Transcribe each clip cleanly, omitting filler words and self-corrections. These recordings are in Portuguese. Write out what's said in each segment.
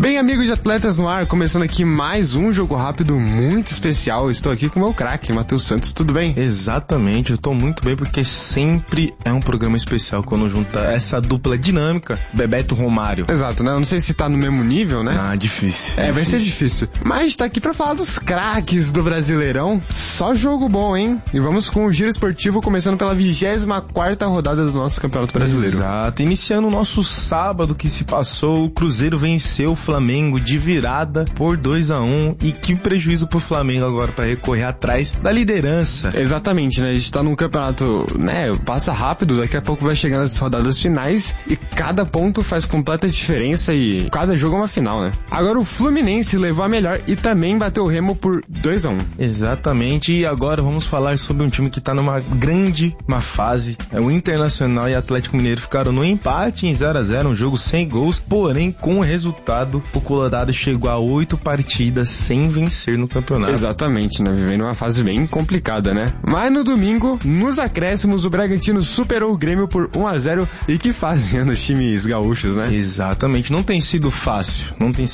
Bem, amigos de Atletas no Ar, começando aqui mais um jogo rápido muito especial. Estou aqui com o meu craque, Matheus Santos, tudo bem? Exatamente, eu tô muito bem porque sempre é um programa especial quando junta essa dupla dinâmica, Bebeto Romário. Exato, né? Eu não sei se tá no mesmo nível, né? Ah, difícil. Vai ser difícil. Mas a gente tá aqui pra falar dos craques do Brasileirão. Só jogo bom, hein? E vamos com o giro esportivo, começando pela 24ª rodada do nosso Campeonato Brasileiro. Exato, iniciando o nosso sábado que se passou, o Cruzeiro venceu o Flamengo de virada por 2-1, e que prejuízo pro Flamengo agora para recorrer atrás da liderança. Exatamente, né? A gente tá num campeonato, né, passa rápido, daqui a pouco vai chegando as rodadas finais e cada ponto faz completa diferença e cada jogo é uma final, né? Agora o Fluminense levou a melhor e também bateu o Remo por 2-1. Exatamente, e agora vamos falar sobre um time que tá numa grande má fase. O Internacional e Atlético Mineiro ficaram no empate em 0-0, um jogo sem gols, porém com o resultado o Colorado chegou a 8 partidas sem vencer no campeonato. Exatamente, né? Vivendo uma fase bem complicada, né? Mas no domingo, nos acréscimos, o Bragantino superou o Grêmio por 1-0 e que fazem nos times gaúchos, né? Exatamente, não tem sido fácil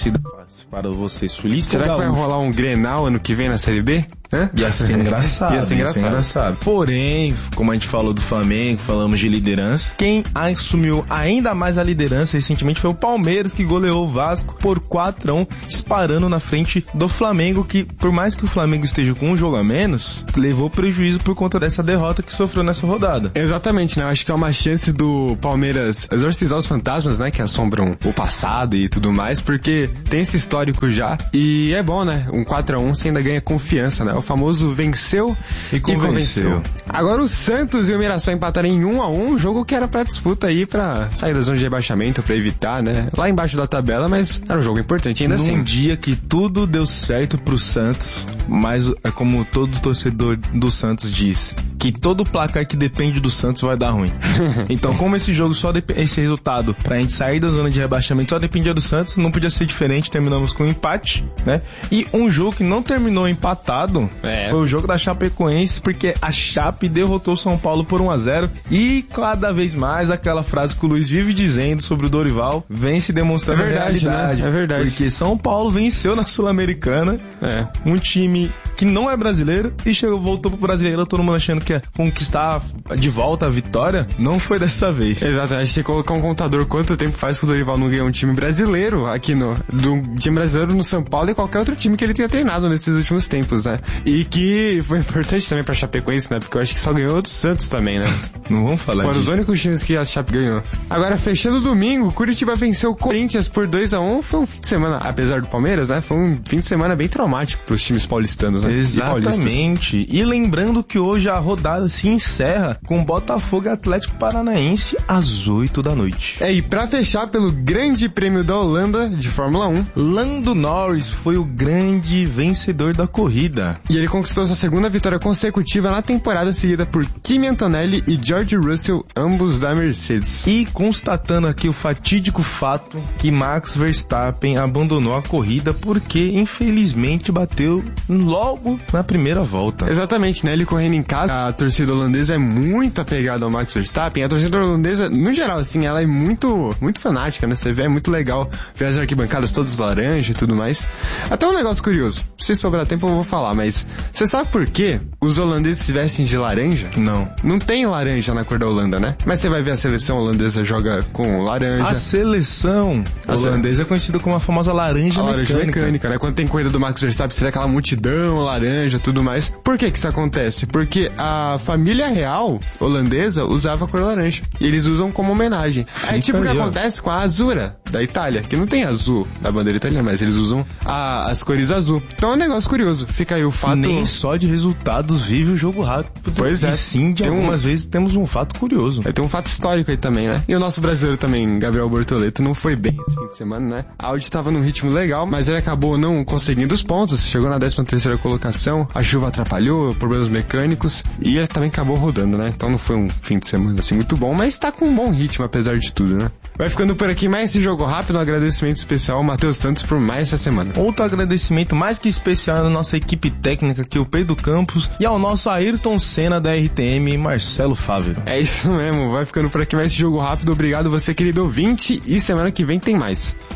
para você sulista. Será que vai rolar um Grenal ano que vem na Série B? Ia ser engraçado. Ia ser engraçado. Porém, como a gente falou do Flamengo, falamos de liderança, quem assumiu ainda mais a liderança recentemente foi o Palmeiras, que goleou o Vasco por 4-1, disparando na frente do Flamengo, que por mais que o Flamengo esteja com um jogo a menos, levou prejuízo por conta dessa derrota que sofreu nessa rodada. Exatamente, né? Eu acho que é uma chance do Palmeiras exorcizar os fantasmas, né? Que assombram o passado e tudo mais, porque tem esse histórico já, e é bom, né? Um 4-1 você ainda ganha confiança, né? O famoso venceu e convenceu. Agora o Santos e o Mirassol empataram em 1-1, jogo que era pra disputa aí, pra sair da zona de rebaixamento, pra evitar, né? Lá embaixo da tabela, mas era um jogo importante ainda assim. Num dia que tudo deu certo pro Santos, mas é como todo torcedor do Santos diz, que todo placar que depende do Santos vai dar ruim. Então, como esse jogo esse resultado pra gente sair da zona de rebaixamento só dependia do Santos, não podia ser diferente, terminamos com um empate, né? E um jogo que não terminou empatado foi o jogo da Chapecoense, porque a Chape derrotou o São Paulo por 1-0, e cada vez mais aquela frase que o Luiz vive dizendo sobre o Dorival vem se demonstrando realidade. Né? É verdade. Porque São Paulo venceu na Sul-Americana, um time que não é brasileiro, e voltou pro brasileiro, todo mundo achando que ia conquistar de volta a vitória. Não foi dessa vez. Exato, a gente tem que colocar um contador quanto tempo faz que o Dorival não ganha um time brasileiro aqui do time brasileiro no São Paulo e qualquer outro time que ele tenha treinado nesses últimos tempos, né? E que foi importante também pra Chapecoense, né? Porque eu acho que só ganhou do Santos também, né? Não vamos falar disso. Foram os únicos times que a Chape ganhou. Agora, fechando o domingo, Curitiba venceu o Corinthians por 2-1. Foi um fim de semana, apesar do Palmeiras, né? Foi um fim de semana bem traumático pros times paulistanos, né? Exatamente. E lembrando que hoje a rodada se encerra com Botafogo e Atlético Paranaense às 8 da noite. E pra fechar pelo Grande Prêmio da Holanda de Fórmula 1, Lando Norris foi o grande vencedor da corrida. E ele conquistou sua segunda vitória consecutiva na temporada, seguida por Kimi Antonelli e George Russell, ambos da Mercedes. E constatando aqui o fatídico fato que Max Verstappen abandonou a corrida porque infelizmente bateu logo na primeira volta. Exatamente, né? Ele correndo em casa, a torcida holandesa é muito apegada ao Max Verstappen. A torcida holandesa, no geral, assim, ela é muito fanática, né? Você vê, é muito legal ver as arquibancadas todas laranja e tudo mais. Até um negócio curioso, se sobrar tempo eu vou falar, mas você sabe por que os holandeses se vestem de laranja? Não tem laranja na cor da Holanda, né? Mas você vai ver a seleção holandesa joga com laranja. A seleção holandesa é conhecida como a famosa laranja mecânica, né? Quando tem corrida do Max Verstappen, você vê aquela multidão laranja, tudo mais. Por que isso acontece? Porque a família real holandesa usava a cor laranja. E eles usam como homenagem. É tipo o que acontece com a Azura da Itália, que não tem azul da bandeira italiana, mas eles usam as cores azul. Então é um negócio curioso. Fica aí o fato... Nem só de resultados vive o jogo rápido. Pois é. E sim, de algumas vezes temos um fato curioso. Tem um fato histórico aí também, né? E o nosso brasileiro também, Gabriel Bortoleto, não foi bem esse fim de semana, né? A Audi tava num ritmo legal, mas ele acabou não conseguindo os pontos. Chegou na 13ª colocação, a chuva atrapalhou, problemas mecânicos, e ele também acabou rodando, né? Então não foi um fim de semana assim muito bom, mas tá com um bom ritmo apesar de tudo, né? Vai ficando por aqui mais esse jogo rápido, um agradecimento especial ao Matheus Santos por mais essa semana. Outro agradecimento mais que especial à nossa equipe técnica, que é o Pedro Campos, e ao nosso Ayrton Senna da RTM, Marcelo Fávero. É isso mesmo, vai ficando por aqui mais esse jogo rápido. Obrigado você, querido ouvinte, e semana que vem tem mais.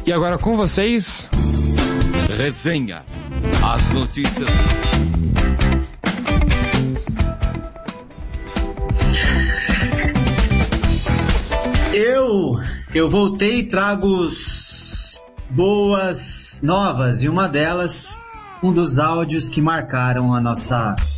E agora com vocês... Resenha. As notícias... Eu voltei e trago boas novas, e uma delas, um dos áudios que marcaram a nossa